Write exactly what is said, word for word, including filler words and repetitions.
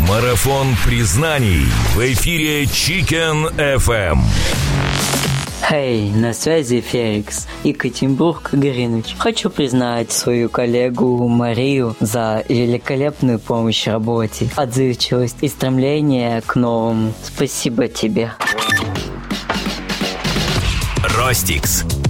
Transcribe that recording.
Марафон признаний в эфире Chicken эф эм. Хей, hey, на связи Феликс, Екатеринбург, Гринвич. Хочу признать свою коллегу Марию за великолепную помощь в работе, отзывчивость и стремление к новому. Спасибо тебе. Ростикс.